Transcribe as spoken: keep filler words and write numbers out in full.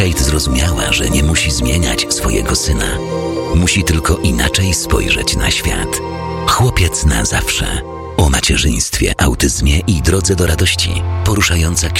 Kate zrozumiała, że nie musi zmieniać swojego syna. Musi tylko inaczej spojrzeć na świat. Chłopiec na zawsze. O macierzyństwie, autyzmie i drodze do radości. Poruszająca książka.